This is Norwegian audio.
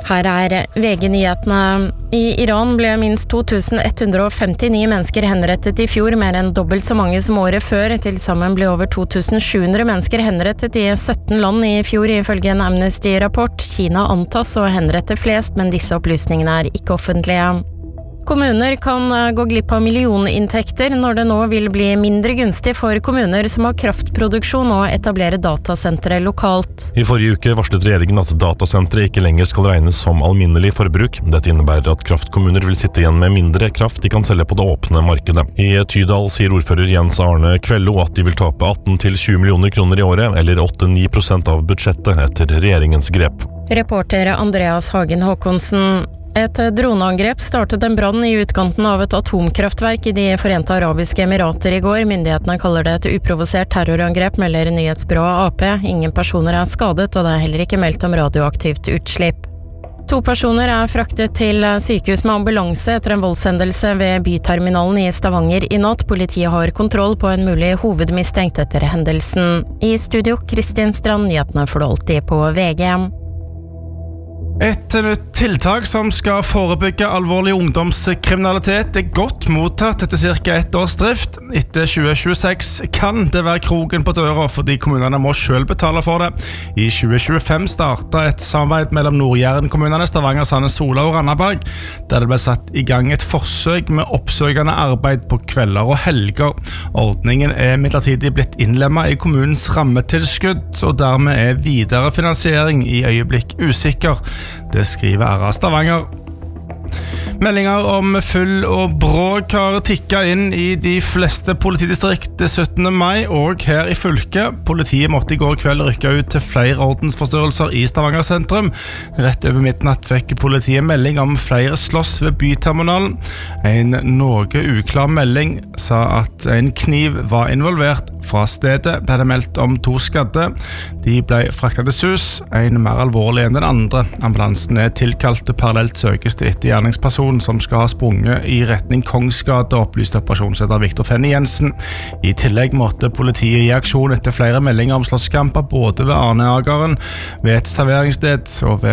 Her VG-nyhetene. I Iran ble minst 2159 mennesker henrettet I fjor, mer enn dobbelt så mange som året før. Til sammen ble over 2700 mennesker henrettet I 17 land I fjor, ifølge en Amnesty-rapport. Kina antas å henrette flest, men disse opplysningene ikke offentlige. Kommuner kan gå glipp av millioninntekter når det nå vil bli mindre gunstig for kommuner som har kraftproduksjon og etablere datasentre lokalt. I forrige uke varslet regjeringen at datasentre ikke lenger skal regnes som alminnelig forbruk. Dette innebærer at kraftkommuner vil sitte igjen med mindre kraft de kan selge på det åpne markedet. I Tydal sier ordfører Jens Arne Kvello at de vil tape 18–20 millioner kroner I året, eller 8–9% av budsjettet etter regjeringens grep. Reporter Andreas Hagen Håkonsen. Et droneangrep startet en brann I utkanten av et atomkraftverk I de Forente Arabiske Emirater I går. Myndighetene kaller det et uprovosert terrorangrep, melder nyhetsbyrået AP. Ingen personer skadet, og det heller ikke meldt om radioaktivt utslipp. 2 personer fraktet til sykehus med ambulanse etter en voldshendelse ved byterminalen I Stavanger I natt. Politiet har kontroll på en mulig hovedmistenkt etter hendelsen. I studio, Kristin Strand, nyhetene får du alltid på VG. Et nytt tiltak som skal forebygge alvorlig ungdomskriminalitet godt mottatt etter ca. 1 års drift. Etter 2026 kan det være kroken på døra fordi kommunene må selv betale for det. I 2025 startet et samarbeid mellom Nord-Jæren-kommunene Stavanger, Sandnes, Sola og Randaberg, der det ble satt I gang et forsøk med oppsøkende arbeid på kvelder og helger. Ordningen midlertidig blitt innlemmet I kommunens rammetilskudd, og dermed videre finansiering I øyeblikk usikker. Det skriver RA Stavanger. Meldinger om full og bråk har tikket inn I de fleste politidistrikt 17. mai og her I fylket. Politiet måtte I går kveld rykke ut til flere ordensforstyrrelser I Stavanger sentrum. Rett over midnatt fikk politiet melding om flere slåss ved byterminalen. En noe uklar melding sa at en kniv var involvert. Fra stedet ble det meldt om 2 skadde. De ble fraktet til SUS, en mer alvorlig enn den andre. Ambulansen tilkalt parallelt søkes til etter gjerningsperson som skal ha sprunget I retning Kongsgade, opplyste operasjonsleder Victor Fenny Jensen. I tillegg måtte politiet I aksjon etter flere meldinger om slåsskamper både ved Arneageren, ved et serveringssted og ved